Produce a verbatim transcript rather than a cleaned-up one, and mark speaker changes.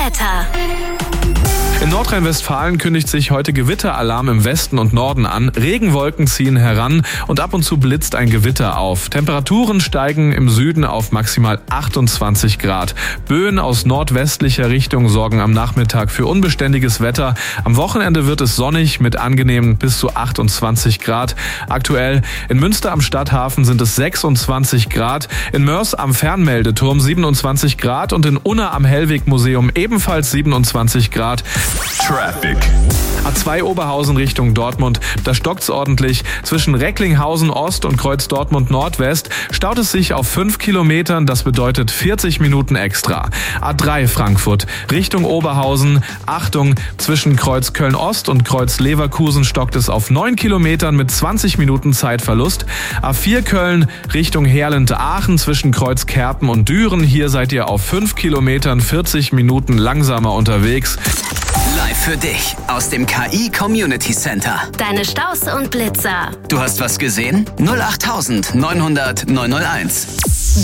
Speaker 1: Wetter.
Speaker 2: In Nordrhein-Westfalen kündigt sich heute Gewitteralarm im Westen und Norden an. Regenwolken ziehen heran und ab und zu blitzt ein Gewitter auf. Temperaturen steigen im Süden auf maximal achtundzwanzig Grad. Böen aus nordwestlicher Richtung sorgen am Nachmittag für unbeständiges Wetter. Am Wochenende wird es sonnig mit angenehmen bis zu achtundzwanzig Grad. Aktuell in Münster am Stadthafen sind es sechsundzwanzig Grad, in Mörs am Fernmeldeturm siebenundzwanzig Grad und in Unna am Hellweg-Museum ebenfalls siebenundzwanzig Grad.
Speaker 3: Traffic.
Speaker 2: A zwei Oberhausen Richtung Dortmund, da stockt's ordentlich. Zwischen Recklinghausen Ost und Kreuz Dortmund Nordwest staut es sich auf fünf Kilometern, das bedeutet vierzig Minuten extra. A drei Frankfurt Richtung Oberhausen, Achtung, zwischen Kreuz Köln Ost und Kreuz Leverkusen stockt es auf neun Kilometern mit zwanzig Minuten Zeitverlust. A vier Köln Richtung Herlente-Aachen zwischen Kreuz Kerpen und Düren, hier seid ihr auf fünf Kilometern vierzig Minuten langsamer unterwegs.
Speaker 4: Live für dich aus dem K I Community Center.
Speaker 1: Deine Staus und Blitzer.
Speaker 4: Du hast was gesehen? null acht neun null null neun null eins.